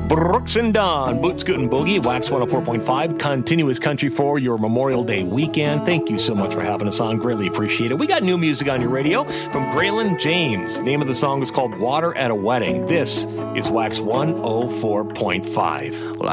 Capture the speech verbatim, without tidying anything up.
Brooks and Dunn, Boot Scoot and Boogie, Wax one oh four point five, continuous country for your Memorial Day weekend. Thank you so much for having us on. Greatly appreciate it. We got new music on your radio from Graylin James. The name of the song is called Water at a Wedding. This is Wax one oh four point five. Well,